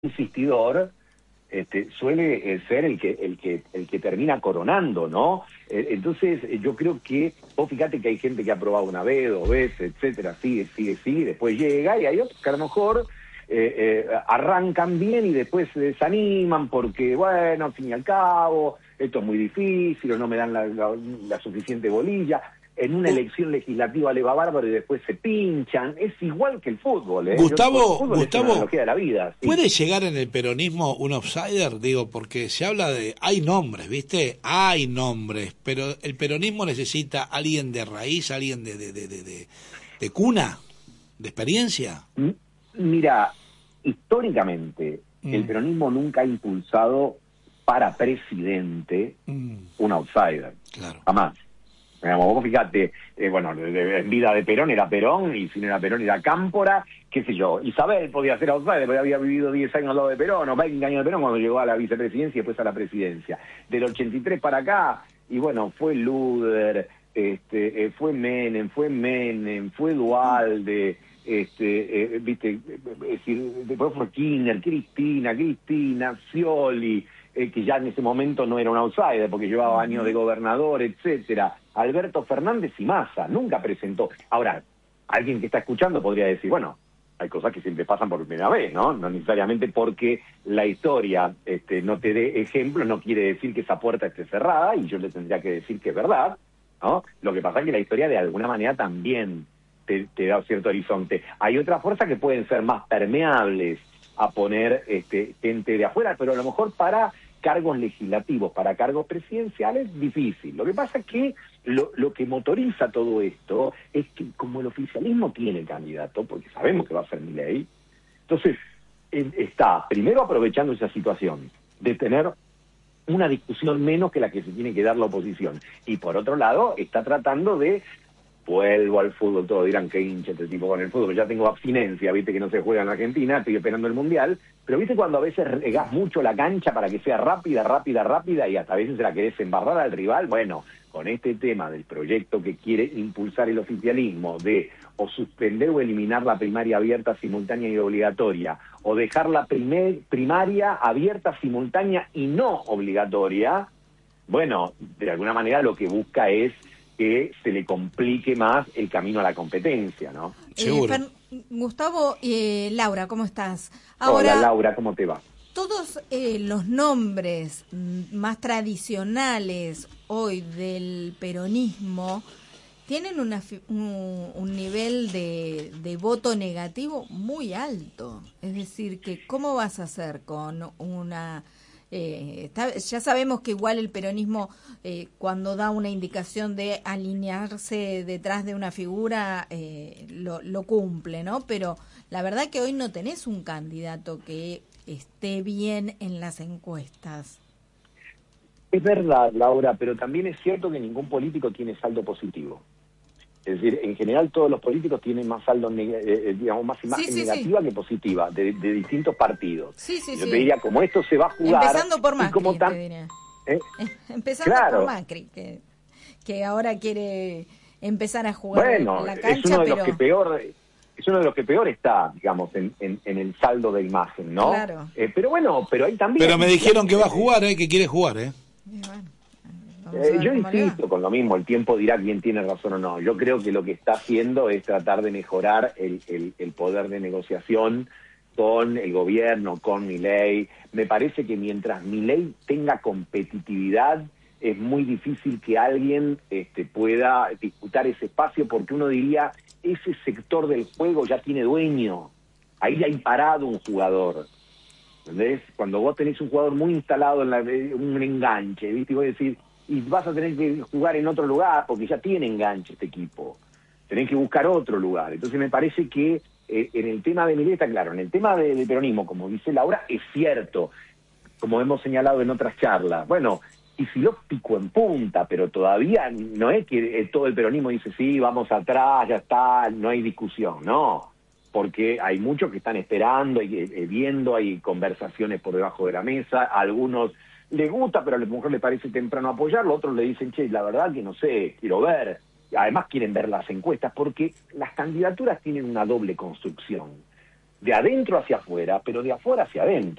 insistidor suele ser el que termina coronando, ¿no? Entonces yo creo que, vos fíjate que hay gente que ha probado una vez, dos veces, etcétera, sigue, después llega, y hay otros que a lo mejor arrancan bien y después se desaniman porque, bueno, al fin y al cabo, esto es muy difícil, o no me dan la suficiente bolilla. En una elección legislativa le va bárbaro y después se pinchan. Es igual que el fútbol, ¿eh? Gustavo, Es una analogía de la vida. Sí. ¿Puede llegar en el peronismo un outsider? Digo, porque se habla de... Hay nombres, ¿viste? Hay nombres, pero el peronismo necesita alguien de raíz, alguien de cuna, de experiencia. Mira, históricamente, el peronismo nunca ha impulsado para presidente un outsider. Claro. Jamás. Vos fíjate, bueno, en vida de Perón era Perón, y si no era Perón era Cámpora, qué sé yo. Isabel podía ser outsider, porque había vivido 10 años al lado de Perón, o 20 años de Perón, cuando llegó a la vicepresidencia y después a la presidencia. Del 83 para acá, y bueno, fue Luder, fue Menem, fue Duhalde, viste, es decir, después fue Kirchner, Cristina, Scioli, que ya en ese momento no era un outsider porque llevaba años de gobernador, etcétera. Alberto Fernández y Massa, nunca presentó. Ahora, alguien que está escuchando podría decir, bueno, hay cosas que siempre pasan por primera vez, ¿no? No necesariamente porque la historia no te dé ejemplos, no quiere decir que esa puerta esté cerrada, y yo le tendría que decir que es verdad, ¿no? Lo que pasa es que la historia de alguna manera también te da cierto horizonte. Hay otras fuerzas que pueden ser más permeables a poner gente de afuera, pero a lo mejor para cargos legislativos, para cargos presidenciales, difícil. Lo que pasa es que lo que motoriza todo esto es que como el oficialismo tiene candidato, porque sabemos que va a ser Milei, entonces está primero aprovechando esa situación de tener una discusión menos que la que se tiene que dar la oposición, y por otro lado está tratando de... Vuelvo al fútbol, todos dirán que hincha este tipo con el fútbol, ya tengo abstinencia, viste que no se juega en Argentina, estoy esperando el Mundial, pero viste cuando a veces regás mucho la cancha para que sea rápida, y hasta a veces se la querés embarrar al rival. Bueno, con este tema del proyecto que quiere impulsar el oficialismo de o suspender o eliminar la primaria abierta, simultánea y obligatoria, o dejar la primaria abierta, simultánea y no obligatoria, bueno, de alguna manera lo que busca es que se le complique más el camino a la competencia, ¿no? Seguro. Gustavo, Laura, ¿cómo estás? Ahora, hola, Laura, ¿cómo te va? Todos los nombres más tradicionales hoy del peronismo tienen un nivel de voto negativo muy alto. Es decir, que ¿cómo vas a hacer con una... ya sabemos que igual el peronismo cuando da una indicación de alinearse detrás de una figura lo cumple, ¿no? Pero la verdad que hoy no tenés un candidato que esté bien en las encuestas. Es verdad, Laura, pero también es cierto que ningún político tiene saldo positivo. Es decir, en general todos los políticos tienen más saldo, digamos, más imagen negativa que positiva, de distintos partidos. Yo te diría, como esto se va a jugar... Empezando por Macri, como te diría. Empezando por Macri, que ahora quiere empezar a jugar la cancha, es uno de los que peor... Es uno de los que peor está, digamos, en el saldo de imagen, ¿no? Claro. Pero bueno, pero ahí también... Pero me dijeron que va a jugar, que quiere jugar, Yo insisto con lo mismo, el tiempo dirá quién tiene razón o no. Yo creo que lo que está haciendo es tratar de mejorar el poder de negociación con el gobierno, con Milei. Me parece que mientras Milei tenga competitividad, es muy difícil que alguien pueda disputar ese espacio, porque uno diría, ese sector del juego ya tiene dueño. Ahí hay parado un jugador. ¿Entendés? Cuando vos tenés un jugador muy instalado en un enganche, ¿viste? Y vos decís, y vas a tener que jugar en otro lugar porque ya tiene enganche este equipo. Tenés que buscar otro lugar. Entonces me parece que en el tema de Milei está claro. En el tema del peronismo, como dice Laura, es cierto, como hemos señalado en otras charlas. Bueno, y si lo pico en punta, pero todavía no es que todo el peronismo dice, sí, vamos atrás, ya está, no hay discusión, no. Porque hay muchos que están esperando y viendo, hay conversaciones por debajo de la mesa, a algunos les gusta, pero a la mujer le parece temprano apoyarlo, otros le dicen, che, la verdad que no sé, quiero ver. Además quieren ver las encuestas, porque las candidaturas tienen una doble construcción. de adentro hacia afuera, pero de afuera hacia adentro.